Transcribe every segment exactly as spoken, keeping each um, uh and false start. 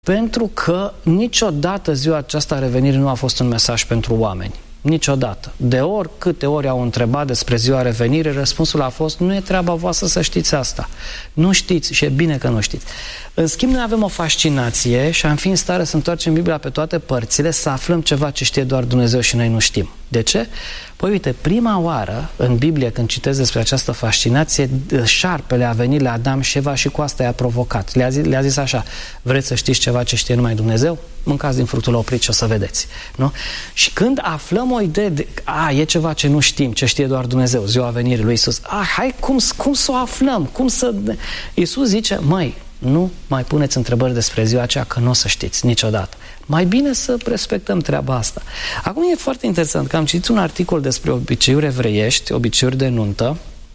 Pentru că niciodată ziua aceasta a revenirii nu a fost un mesaj pentru oameni. Niciodată. De ori câte ori au întrebat despre ziua revenirii, răspunsul a fost: nu e treaba voastră să știți asta. Nu știți și e bine că nu știți. În schimb, noi avem o fascinație și am fi în stare să întoarcem Biblia pe toate părțile, să aflăm ceva ce știe doar Dumnezeu și noi nu știm. De ce? Păi uite, prima oară în Biblie, când citesc despre această fascinație, șarpele a venit la Adam și Eva și cu asta i-a provocat. Le-a zis, le-a zis așa: vreți să știți ceva ce știe numai Dumnezeu? Mâncați din fructul oprit și o să vedeți. Nu? Și când aflăm o idee de, a, e ceva ce nu știm, ce știe doar Dumnezeu, ziua venirii lui Iisus, a, hai, cum, cum să o aflăm? Cum să... Iisus zice: măi, nu mai puneți întrebări despre ziua aceea, că nu o să știți niciodată. Mai bine să respectăm treaba asta. Acum e foarte interesant că am citit un articol despre obiceiuri evreiești, obiceiuri de nuntă,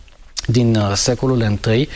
din uh, secolul întâi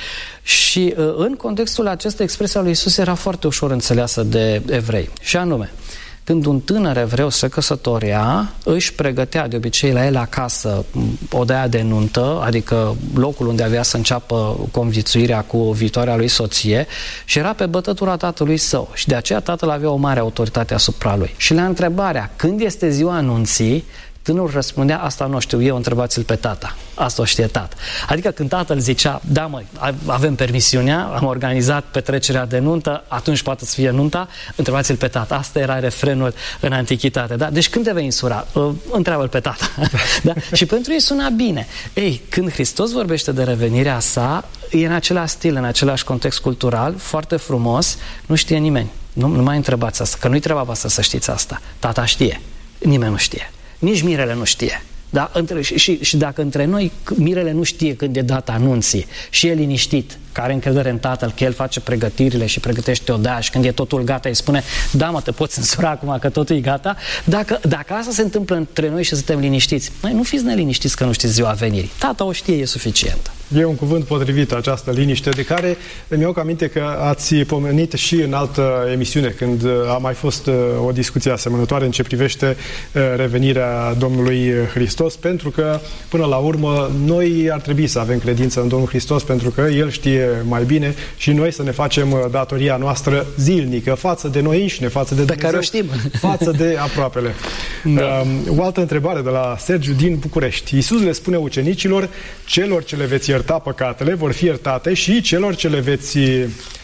și uh, în contextul acesta expresia lui Iisus era foarte ușor înțeleasă de evrei. Și anume, când un tânăr evreu se căsătorea, își pregătea de obicei la el acasă odaia de nuntă, adică locul unde avea să înceapă conviețuirea cu viitoarea lui soție, și era pe bătătura tatălui său. Și de aceea tatăl avea o mare autoritate asupra lui. Și la întrebarea: când este ziua anunții? Tânărul răspundea: asta nu știu eu, întrebați-l pe tata. Asta o știe tata. Adică când tatăl zicea: da mă, avem permisiunea, am organizat petrecerea de nuntă, atunci poate să fie nunta, întrebați-l pe tata. Asta era refrenul în antichitate. Da? Deci când te vei însura? Întreabă-l pe tata. Da? Și pentru ei suna bine. Ei, când Hristos vorbește de revenirea sa, e în același stil, în același context cultural, foarte frumos, nu știe nimeni. Nu, nu mai întrebați asta, că nu-i treaba voastră să știți asta. Tata știe. Nimeni nu știe. Nici mirele nu știe. Da? Între, și, și, și dacă între noi mirele nu știe când e data anunții și e liniștit, că are încredere în tatăl, că el face pregătirile și pregătește odaia și când e totul gata îi spune: da mă, te poți însura acum că totul e gata. Dacă, dacă asta se întâmplă între noi și suntem liniștiți, mai nu fiți neliniștiți că nu știți ziua venirii. Tata o știe, e suficient. E un cuvânt potrivit, această liniște, de care îmi iau aminte că ați pomenit și în altă emisiune, când a mai fost o discuție asemănătoare în ce privește revenirea Domnului Hristos, pentru că, până la urmă, noi ar trebui să avem credință în Domnul Hristos, pentru că El știe mai bine și noi să ne facem datoria noastră zilnică față de noi înșine, față de Dumnezeu, pe care o știm, față de aproapele. Da. O altă întrebare de la Sergiu din București. Iisus le spune ucenicilor: celor ce le veți ierta păcatele vor fi iertate și celor ce le veți uh,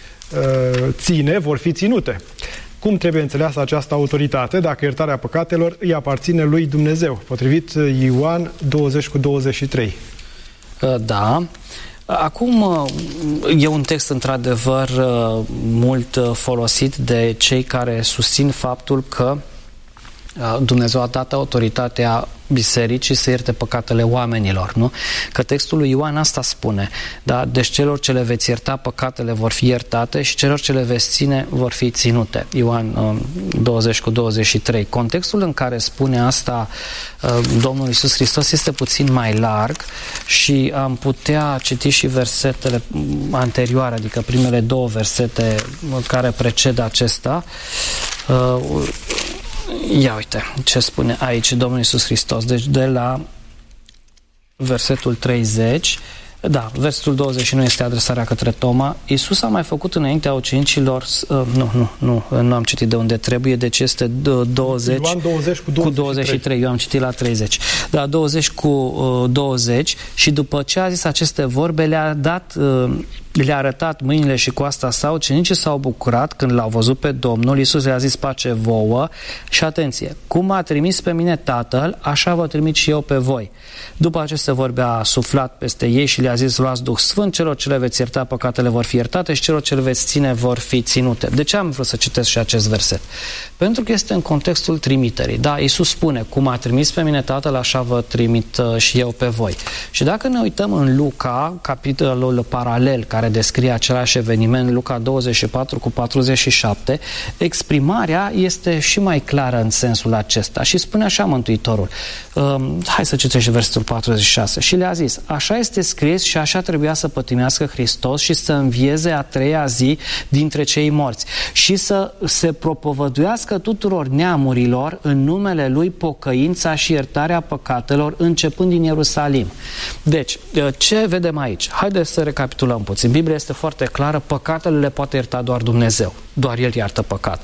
ține vor fi ținute. Cum trebuie înțeleasă această autoritate dacă iertarea păcatelor îi aparține lui Dumnezeu? Potrivit Ioan douăzeci cu douăzeci și trei. Da. Acum, e un text într-adevăr mult folosit de cei care susțin faptul că Dumnezeu a dat autoritatea bisericii să ierte păcatele oamenilor, nu? Că textul lui Ioan asta spune, da? Deci celor ce le veți ierta păcatele vor fi iertate și celor ce le veți ține vor fi ținute. Ioan douăzeci cu douăzeci și trei. Contextul în care spune asta Domnul Iisus Hristos este puțin mai larg și am putea citi și versetele anterioare, adică primele două versete care precedă acesta. Ia uite ce spune aici Domnul Iisus Hristos. Deci de la versetul treizeci, da, versetul douăzeci și nouă este adresarea către Toma. Iisus a mai făcut înaintea ucenicilor, uh, nu, nu, nu, nu am citit de unde trebuie, deci este douăzeci, Ioan douăzeci cu douăzeci și trei. Cu douăzeci și trei, eu am citit la treizeci. Da, douăzeci cu uh, douăzeci și după ce a zis aceste vorbe, le-a dat... Uh, le-a arătat mâinile și coasta sa, ucenicii s-au bucurat când l-au văzut pe Domnul. Iisus le-a zis: pace vouă. Și atenție, cum m-a trimis pe mine Tatăl, așa vă trimit și eu pe voi. După aceste vorbe a suflat peste ei și le-a zis: luați Duh Sfânt, celor ce le veți ierta păcatele vor fi iertate și celor ce le veți ține vor fi ținute. De ce am vrut să citesc și acest verset? Pentru că este în contextul trimiterii. Da, Iisus spune: cum m-a trimis pe mine Tatăl, așa vă trimit și eu pe voi. Și dacă ne uităm în Luca, capitolul paralel care descrie același eveniment, Luca douăzeci și patru cu patruzeci și șapte, exprimarea este și mai clară în sensul acesta și spune așa Mântuitorul. Um, hai să citești versetul patruzeci și șase. Și le-a zis: așa este scris și așa trebuia să pătimească Hristos și să învieze a treia zi dintre cei morți și să se propovăduiască tuturor neamurilor în numele Lui pocăința și iertarea păcatelor păcatelor, începând din Ierusalim. Deci, ce vedem aici? Haideți să recapitulăm puțin. Biblia este foarte clară, păcatele le poate ierta doar Dumnezeu. Doar El iartă păcatele.